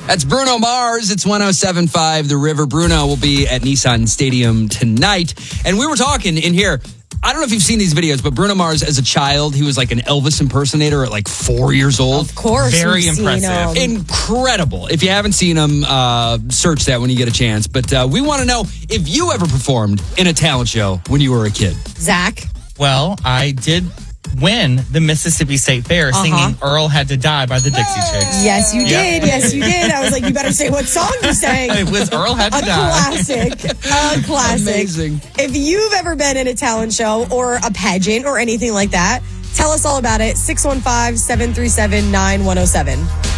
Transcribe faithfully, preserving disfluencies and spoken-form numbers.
That's Bruno Mars. It's one oh seven point five The River. Bruno will be at Nissan Stadium tonight. And we were talking in here. I don't know if you've seen these videos, but Bruno Mars as a child, he was like an Elvis impersonator at like four years old. Of course. Very we've impressive. Seen him. Incredible. If you haven't seen him, uh, search that when you get a chance. But uh, we want to know if you ever performed in a talent show when you were a kid. Zach? Well, I did win the Mississippi State Fair Uh-huh. singing Earl Had to Die by the Dixie Chicks. Yes, you Yeah. did. Yes, you did. I was like, you better say what song you sang. It was Earl Had to A Die. classic. A classic. Amazing. If you've ever been in a talent show or a pageant or anything like that, tell us all about it. six one five, seven three seven, nine one oh seven.